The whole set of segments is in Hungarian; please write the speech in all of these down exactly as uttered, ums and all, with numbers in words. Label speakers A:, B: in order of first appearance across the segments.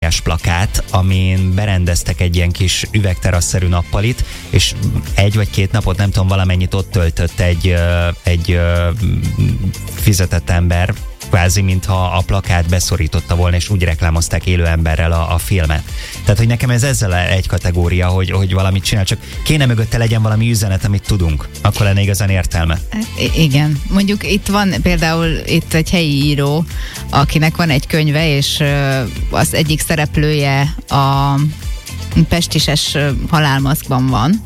A: óriás plakát, amin berendeztek egy ilyen kis üvegterasszerű nappalit, és egy vagy két napot, nem tudom, valamennyit ott töltött egy, egy fizetett ember, kvázi, mintha a plakát beszorította volna, és úgy reklámozták élő emberrel a, a filmet. Tehát, hogy nekem ez ezzel egy kategória, hogy, hogy valamit csinál, csak kéne mögötte legyen valami üzenet, amit tudunk. Akkor lenne igazán értelme.
B: I- igen. Mondjuk itt van például itt egy helyi író, akinek van egy könyve, és az egyik szereplője a pestises halálmaszkban van,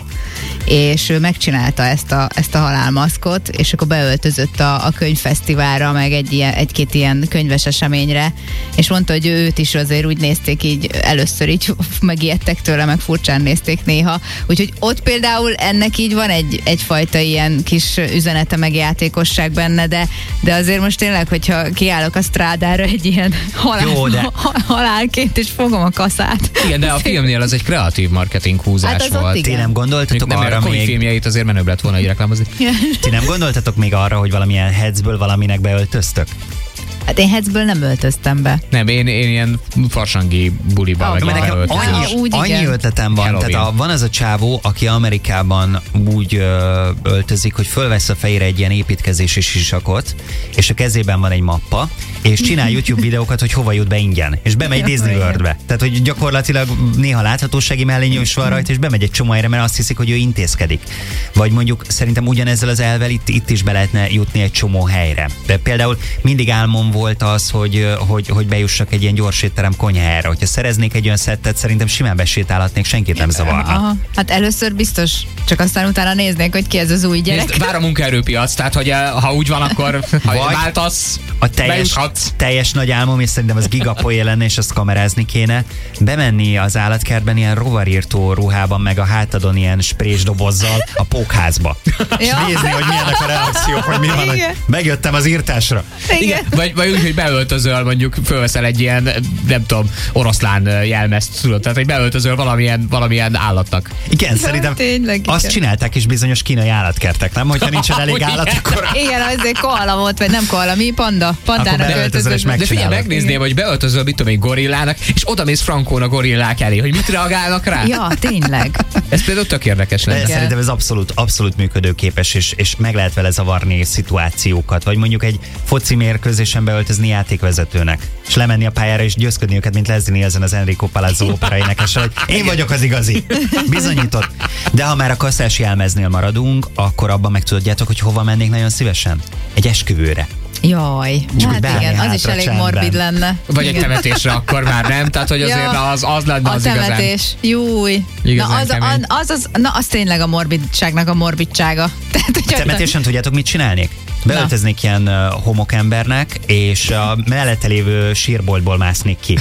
B: és ő megcsinálta ezt a, ezt a halálmaszkot, és akkor beöltözött a, a könyvfesztiválra, meg egy ilyen, egy-két ilyen könyves eseményre, és mondta, hogy őt is azért úgy nézték így, először így megijedtek tőle, meg furcsán nézték néha. Úgyhogy ott például ennek így van egy, egyfajta ilyen kis üzenete, meg játékosság benne, de, de azért most tényleg, hogyha kiállok a strádára egy ilyen halál, Jó, de... halálként, és fogom a kaszát.
C: Igen, de a filmnél az egy kreatív marketing húzás
B: hát
C: volt.
A: Ti nem gondoltatok
C: nem,
A: arra
C: a
A: még...
C: filmjeit azért menőbb lett volna így reklámozni.
A: Ti nem gondoltatok még arra, hogy valamilyen headsből valaminek beöltöztök?
B: Hát én headsből nem öltöztem be.
C: Nem, én, én ilyen farsangi buliba
B: Ah,
C: meg
A: Nekem
C: beöltöztem.
A: annyi,
B: úgy,
A: annyi
B: igen.
A: ötletem van.
C: Halloween.
A: Tehát a, van az a csávó, aki Amerikában úgy ö, öltözik, hogy fölvesz a fejére egy ilyen építkezési sisakot, és a kezében van egy mappa, és csinál YouTube videókat, hogy hova jut be ingyen. És bemegy
B: Ja,
A: Disney
B: igen.
A: Worldbe. Tehát, hogy gyakorlatilag néha láthatósági mellényű is van rajta, és bemegy egy csomó helyre, mert azt hiszik, hogy ő intézkedik. Vagy mondjuk szerintem ugyanezzel az elvel itt, itt is be lehetne jutni egy csomó helyre. De például mindig álmom volt az, hogy, hogy, hogy bejussak egy ilyen gyors étterem konyhájára. Hogyha szereznék egy olyan szettet, szerintem simán besétálhatnék, senkit nem zavarna.
B: Aha. Hát először biztos, csak aztán utána néznék, hogy ki ez az új gyerek.
C: Nézd, vár a munkaerőpiac, tehát hogy eh, ha úgy van, akkor ha
A: Vagy
C: váltasz,
A: A teljes,
C: bejuthatsz.
A: teljes nagy álmom, és szerintem az gigapoé lenne, és azt kamerázni kéne. Bemenni az állatkertben ilyen rovarírtó ruhában, meg a hátadon ilyen sprés dobozzal a pókházba. És
B: Ja.
A: nézni, hogy milyenek a reakciók, hogy mi van, hogy
B: Igen.
A: megjöttem az írtásra.
C: Igen. Vagy, vagy úgy, hogy beöltözöl, mondjuk fölveszel egy ilyen, nem tudom, oroszlán jelmezt, tudod, tehát hogy beöltözöl valamilyen, valamilyen állatnak.
A: Igen, szerintem
B: tényleg, igen.
A: azt csinálták is bizonyos kínai állatkertek, nem? Hogyha nincsen elég
C: Hogy
A: állat,
C: igen.
A: akkor...
B: Igen, azért koala volt, vagy nem koala, mi? Panda? Pandának
A: beöltözöl és
B: öltözött.
A: meg-
C: De figyelj,
A: Megcsinálod.
C: megnézném, hogy beöltözöl, mit tudom, egy gorillának, és oda mész Frankón a gorillák elé, hogy mit reagálnak rá.
B: Ja, tényleg.
C: Ez például tök érdekes
A: De
C: lenne.
A: szerintem ez abszolút, abszolút működőképes, és, és meg lehet vele zavarni szituációkat. Vagy mondjuk egy foci mérkőzésen beöltözni játékvezetőnek, és lemenni a pályára, és győzködni őket, mint Leslie Nielsen az Enrico Palazzo opera énekese, hogy én vagyok az igazi. Bizonyított. De ha már a kasszás jelmeznél maradunk, akkor abban megtudjátok, hogy hova mennék nagyon szívesen? Egy esküvőre.
B: Jaj,
A: Csak
B: hát
A: beállni
B: igen, az
A: hátra
B: is elég
A: csendben.
B: morbid lenne.
C: Vagy egy
B: Igen.
C: temetésre akkor már nem, tehát hogy azért
B: Ja,
C: az, az lenne
B: A
C: az igazán.
B: temetés, júj.
C: Igazán
B: Na az,
C: kemény.
B: az, az, na az tényleg a morbidságnak a morbidsága. Tehát, hogy
A: Temetésen tudjátok, mit csinálnék? Beöltöznék ilyen uh, homokembernek, és a mellette lévő sírboltból másznék ki.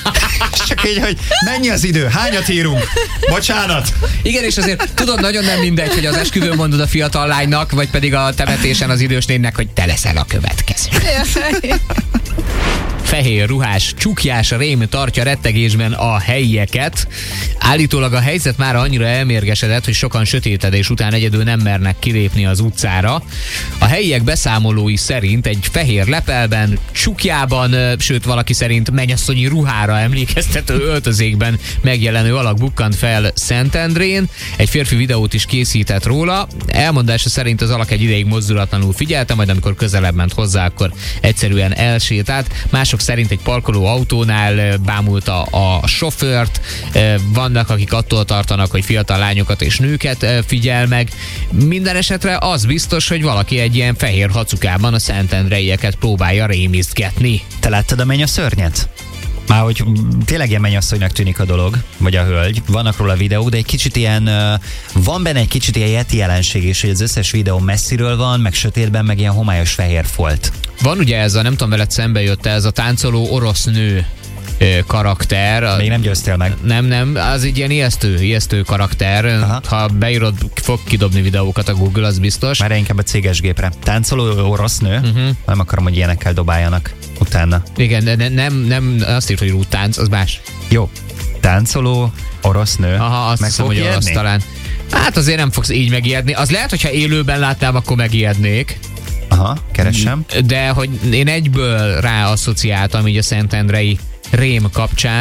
A: Csak így, hogy mennyi az idő? Hányat írunk? Bocsánat!
C: Igen, és azért tudod, nagyon nem mindegy, hogy az esküvőn mondod a fiatal lánynak, vagy pedig a temetésen az idős nénnek, hogy te leszel a következő. Fehér ruhás, csukjás rém tartja rettegésben a helyieket. Állítólag a helyzet már annyira elmérgesedett, hogy sokan sötétedés után egyedül nem mernek kilépni az utcára. A helyiek beszámolói szerint egy fehér lepelben, csukjában, sőt valaki szerint mennyasszonyi ruhára emlékeztető öltözékben megjelenő alak bukkant fel Szentendrén. Egy férfi videót is készített róla. Elmondása szerint az alak egy ideig mozdulatlanul figyelte, majd amikor közelebb ment hozzá, akkor egyszerűen elsétált. Mások szerint egy parkoló autónál bámulta a sofőrt. Vannak, akik attól tartanak, hogy fiatal lányokat és nőket figyel meg. Minden esetre az biztos, hogy valaki egy ilyen fehér hacukában a szentendreieket próbálja rémisztgetni.
A: Te láttad a menny a szörnyet? Már hogy tényleg ilyen mennyasszonynak tűnik a dolog, vagy a hölgy, vannak róla videók, de egy kicsit ilyen, van benne egy kicsit ilyen yeti jelenség is, hogy az összes videó messziről van, meg sötétben, meg ilyen homályos fehér folt.
C: Van ugye ez a, nem tudom, veled szembe jött ez a táncoló orosz nő ö, karakter.
A: Még nem győztél meg.
C: Nem, nem, az egy ilyen ijesztő, ijesztő karakter.
A: Aha.
C: Ha beírod, fog kidobni videókat a Google, az biztos.
A: Már inkább a céges gépre. Táncoló orosz nő? Uh-huh. Nem akarom, hogy ilyenekkel dobáljanak utána.
C: Igen, de ne, nem, nem, azt írt, hogy rúttánc, az más.
A: Jó. Táncoló orosz nő.
C: Aha, azt
A: meg
C: hiszem,
A: fog
C: hogy orosz
A: ijedni?
C: talán. Hát azért nem fogsz így megijedni. Az lehet, hogyha élőben látnám, akkor megijednék.
A: Aha, keressem.
C: De hogy én egyből ráasszociáltam így a szentendrei rém kapcsán,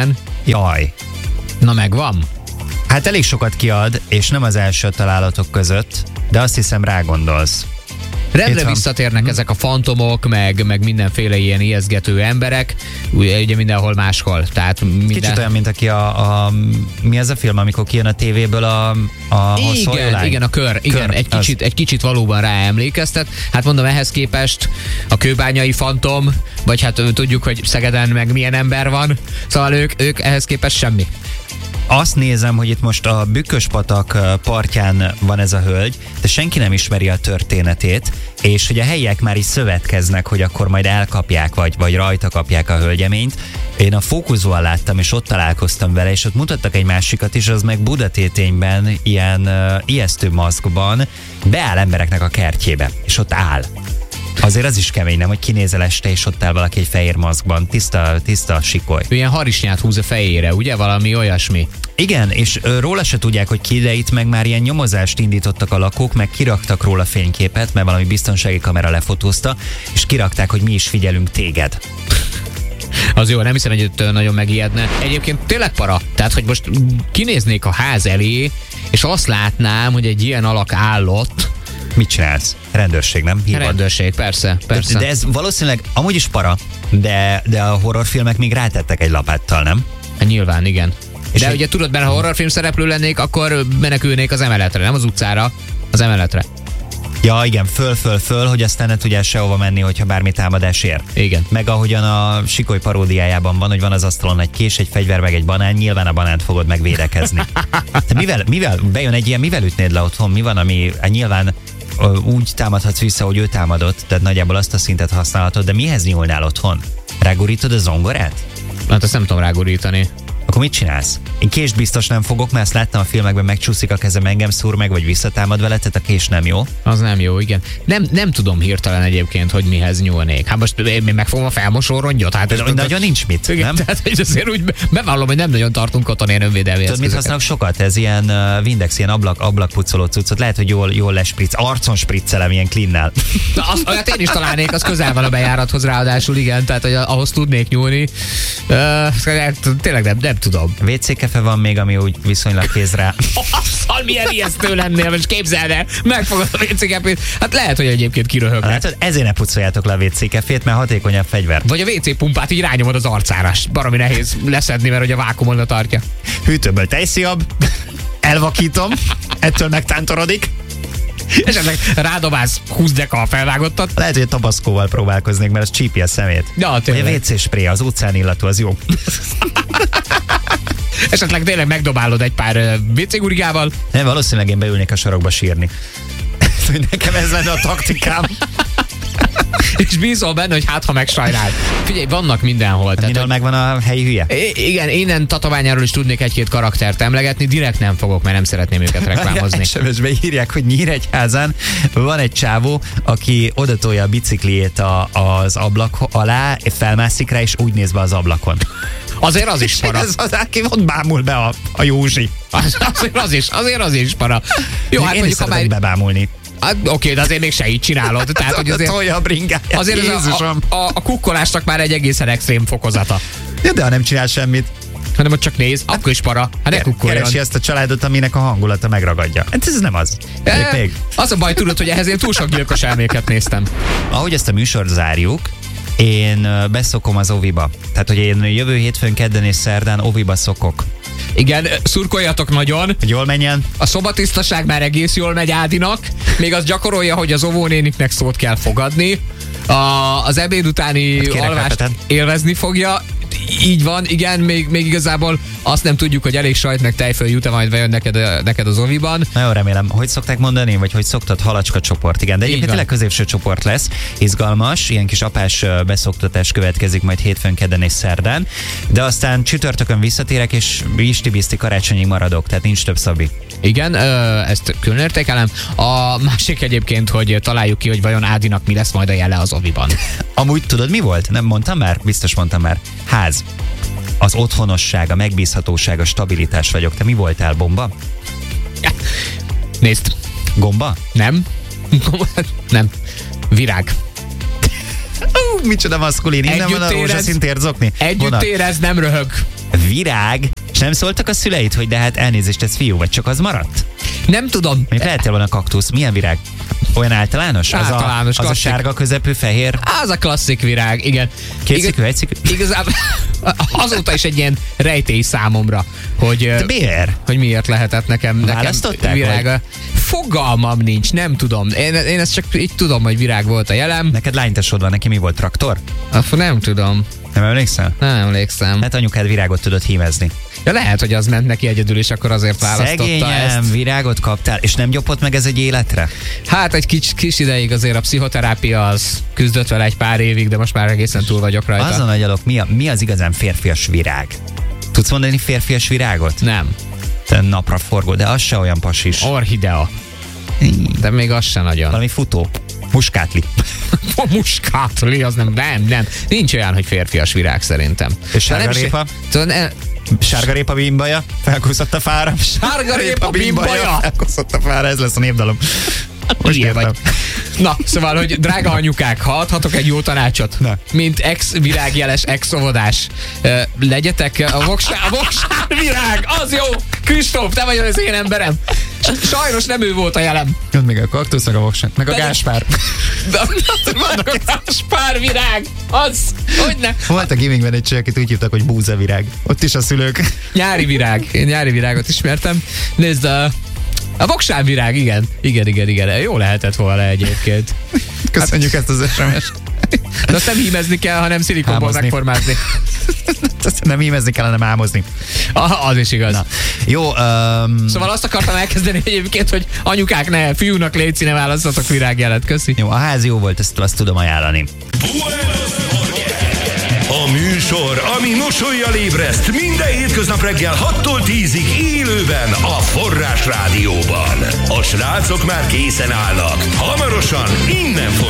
A: Jaj.
C: Na megvan.
A: Hát elég sokat kiad, és nem az első találatok között, de azt hiszem rá gondolsz.
C: Rendre visszatérnek hmm. ezek a fantomok, meg, meg mindenféle ilyen ijesztgető emberek, ugye, ugye mindenhol máshol. Tehát minden...
A: Kicsit olyan, mint aki a, a... Mi ez a film, amikor kijön a tévéből a, a
C: igen, igen, a kör. Igen, kör, egy, kicsit, egy kicsit valóban rá emlékeztet. Hát mondom, ehhez képest a kőbányai fantom, vagy hát tudjuk, hogy Szegeden meg milyen ember van, szóval ők, ők ehhez képest semmi.
A: Azt nézem, hogy itt most a Bükköspatak partján van ez a hölgy, de senki nem ismeri a történetét, és hogy a helyiek már is szövetkeznek, hogy akkor majd elkapják, vagy, vagy rajta kapják a hölgyeményt. Én a Fókuszban láttam, és ott találkoztam vele, és ott mutattak egy másikat is, az meg Budatétényben, ilyen uh, ijesztő maszkban beáll embereknek a kertjébe, és ott áll. Azért az is kemény, nem, hogy kinézel este, és ott áll valaki egy fehér maszkban, tiszta, tiszta sikoly.
C: Ilyen harisnyát húz a fejére, ugye? Valami olyasmi.
A: Igen, és ö, róla se tudják, hogy ki, de itt meg már ilyen nyomozást indítottak a lakók, meg kiraktak róla fényképet, mert valami biztonsági kamera lefotózta, és kirakták, hogy mi is figyelünk téged.
C: Az jó, nem hiszem, hogy itt nagyon megijedne. Egyébként tényleg para. Tehát, hogy most kinéznék a ház elé, és azt látnám, hogy egy ilyen alak állott.
A: Mit csinálsz? Rendőrség, nem? Hívod?
C: Rendőrség, persze, persze.
A: De, de ez valószínűleg amúgy is para, de, de a horrorfilmek még rátettek egy lapáttal, nem?
C: Nyilván, igen.
A: És
C: de
A: egy...
C: ugye tudod, mert ha horrorfilm szereplő lennék, akkor menekülnék az emeletre, nem az utcára, az emeletre.
A: Ja, igen, föl, föl, föl, hogy aztán ne tudjál sehova menni, hogyha bármi támadás ér.
C: Igen.
A: Meg ahogyan a Sikoly paródiájában van, hogy van az asztalon egy kés, egy fegyver, meg egy banán, nyilván a banánt fogod megvédekezni. Te mivel, mivel bejön egy ilyen, mivel ütnéd le otthon? Mi van, ami nyilván úgy támadhatsz vissza, hogy ő támadott, tehát nagyjából azt a szintet használhatod, de mihez nyúlnál otthon? Rágurítod a zongorát?
C: Hát azt nem tudom rágurítani.
A: Akkor mit csinálsz? Én kést biztos nem fogok, mert azt láttam a filmekben, megcsúszik a kezem, engem szúr meg, vagy visszatámad vele, tehát a kés nem jó.
C: Az nem jó, igen. Nem, nem tudom hirtelen egyébként, hogy mihez nyúlnék. Hát most én megfogom a felmosó rongyot. Hát
A: ez nagyon nincs mit,
C: igen,
A: nem?
C: Tehát hogy azért úgy bevallom, hogy nem nagyon tartunk otthon ilyen önvédelmi
A: eszközöket. Tudod, mit használok sokat? Ez ilyen uh, Windex, ilyen ablak, ablakpucoló cuccot. Lehet, hogy jól, jól lespritz, arcon spriccelem ilyen klinnel.
C: Az, olyat én is találnék, az közel van a bejárathoz ráadásul, igen, tehát hogy ahhoz tudnék nyúlni. Uh, tényleg nem, nem tudom.
A: vé cé kefe van még, ami úgy viszonylag kéz rá.
C: Asszal milyen ijesztő lennél, most képzeld el, megfogod a vé cé kefét. Hát lehet, hogy egyébként kiröhögnek.
A: Hát, ezért ne pucoljátok le a vé cé kefét, mert hatékonyabb fegyver.
C: Vagy a vé cé pumpát így rányomod az arcára. Baromi nehéz leszedni, mert hogy a vákumon tartja.
A: Hűtőből tejsziabb, elvakítom, ettől megtántorodik.
C: Esetleg rádobálsz húsz deka a felvágottat.
A: Lehet, hogy a tabaszkóval próbálkoznék, mert az csípi a szemét.
C: Ja,
A: vagy a vé cé spray, az utcán illatú, az jó.
C: Esetleg tényleg megdobálod egy pár uh, vé cé gurigával.
A: Nem, valószínűleg én beülnék a sarokba sírni. Hogy nekem ez lenne a taktikám.
C: És bízol benne, hogy hát ha megsajnál. Figyelj, vannak mindenhol.
A: Mindenhol megvan a helyi hülye?
C: Igen, innen tatoványáról is tudnék egy-két karaktert emlegetni, direkt nem fogok, mert nem szeretném őket reklámozni.
A: es em es-ben írják, hogy Nyíregyházán van egy csávó, aki odatolja a bicikliét a, az ablak alá, felmászik rá, és úgy néz be az ablakon.
C: Azért az is para.
A: Ez az, aki ott bámul be a, a Józsi.
C: Az, azért az is, azért az is para. Jó,
A: hát én mondjuk, is szeretek bebámulni.
C: Hát, oké, de azért még se így csinálod. Tehát, hogy azért,
A: tolja a bringáját,
C: azért ez a, a, a, a kukkolásnak már egy egészen extrém fokozata.
A: Ja, de ha nem csinál semmit.
C: Hanem ott csak néz, akkor is para. Hát ne kukkoljon.
A: Keresi ezt a családot, aminek a hangulata megragadja. Hát ez nem az.
C: E, még. Az a baj, tudod, hogy ehhez én túl sok gyilkos elméket néztem.
A: Ahogy ezt a műsort zárjuk, én beszokom az oviba. Tehát, hogy én jövő hétfőn, kedden és szerdán oviba szokok.
C: Igen, szurkoljatok nagyon.
A: Hogy jól menjen.
C: A szobatisztaság már egész jól megy Ádinak. Még az gyakorolja, hogy az óvónéniknek szót kell fogadni. A, az ebéd utáni hát alvást repeten. Élvezni fogja. Így van, igen, még, még igazából azt nem tudjuk, hogy elég sajt meg tejföl jut-e majd bejön neked, neked az oviban.
A: Nagyon remélem. Hogy szokták mondani, vagy hogy szoktad, halacska csoport, igen. De egyébként tényleg középső csoport lesz. Izgalmas, ilyen kis apás beszoktatás következik majd hétfőn, kedden és szerdán. De aztán csütörtökön visszatérek, és isti-biszti karácsonyig maradok, tehát nincs több Szabi.
C: Igen, ezt külön értékelem. A másik egyébként, hogy találjuk ki, hogy vajon Ádinak mi lesz majd a jele az oviban.
A: Amúgy tudod, mi volt? Nem mondtam már? Biztos mondtam már. Ház. Az otthonosság, a megbízhatóság, a stabilitás vagyok. Te mi voltál, bomba?
C: Ja. Nézd.
A: Gomba?
C: Nem. Nem. Virág.
A: Uh, micsoda maszkulin. Innen van a rózsaszín térzokni.
C: Együtt érez, nem röhög.
A: Virág. És nem szóltak a szüleid, hogy de hát elnézést, ez fiú, vagy csak az maradt?
C: Nem tudom.
A: Még lehettél volna kaktusz. Milyen virág? Olyan általános?
C: Általános,
A: az a, az a sárga közepű fehér?
C: Az a klasszik virág, igen.
A: Kétszikű, egyszikű?
C: Igazából azóta is egy ilyen rejtély számomra, hogy,
A: de miért?
C: hogy miért lehetett nekem, nekem virága. Fogalmam nincs, nem tudom. Én, én ezt csak így tudom, hogy virág volt a jelem.
A: Neked lánytesod van, neki mi volt, traktor?
C: Akkor nem tudom.
A: Nem emlékszel?
C: Nem emlékszem.
A: Hát anyukád virágot tudott hímezni.
C: Ja, lehet, hogy az ment neki egyedül, és akkor azért választotta
A: Szegényem,
C: ezt.
A: Virágot kaptál, és nem gyopott meg ez egy életre?
C: Hát egy kis, kis ideig azért a pszichoterápia az küzdött vele egy pár évig, de most már egészen túl vagyok rajta.
A: Azon agyalok, mi, a, mi az igazán férfias virág? Tudsz mondani férfias virágot?
C: Nem.
A: Te napra forgó, de az se olyan pasis.
C: Orchidea. De még az se nagyon.
A: Valami futó. Muskátli.
C: A muskátli, az nem, nem, nem. Nincs olyan, hogy férfias virág szerintem.
A: És sárgarépa? Sárgarépa bimbaja? Felkúszott a fára.
C: Sárgarépa bimbaja?
A: Felkúszott a fára, ez lesz a névdalom.
C: Most ilyen vagy. Na, szóval, hogy drága anyukák, ha adhatok egy jó tanácsot,
A: Na.
C: mint ex-virágjeles, ex-óvodás, uh, legyetek a voksár, a voksár virág, az jó! Kristóf, te vagy az én emberem. Sajnos nem ő volt a jelem.
A: Jön még a kaktusz, meg a voksár, meg a
C: De
A: gáspár.
C: De, vannak a gáspár virág, az, hogyne.
A: Volt a gimmickben egy csaj, akit úgy hívtak, hogy búzavirág. Ott is a szülők.
C: Nyári virág, én nyári virágot ismertem. Nézd, a A voksárvirág, igen. Igen, igen, igen. Jó lehetett volna egyébként.
A: Köszönjük hát, ezt az es em es-t.
C: De azt nem hímezni kell, hanem szilikonból
A: Ámozni.
C: megformázni.
A: Azt nem hímezni kell, hanem álmozni.
C: Ah, az is igaz.
A: Na. Jó, um...
C: Szóval azt akartam elkezdeni egyébként, hogy anyukák ne, fiúnak légy színe választatok virágjelet. Köszi.
A: Jó, a ház jó volt, ezt azt tudom ajánlani.
D: A műsor, ami mosollyal ébreszt minden hétköznap reggel hattól tízig élőben a Forrás Rádióban. A srácok már készen állnak. Hamarosan innen